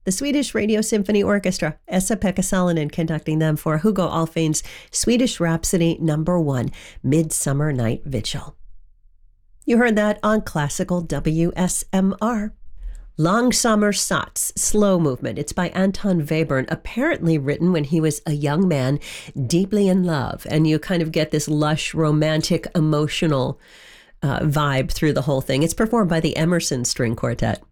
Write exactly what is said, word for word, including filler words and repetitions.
The Swedish Radio Symphony Orchestra, Esa-Pekka Salonen conducting them for Hugo Alfvén's Swedish Rhapsody number one, Midsummer Night Vigil. You heard that on Classical W S M R. Langsamer Satz, Slow Movement. It's by Anton Webern, apparently written when he was a young man, deeply in love. And you kind of get this lush, romantic, emotional uh, vibe through the whole thing. It's performed by the Emerson String Quartet.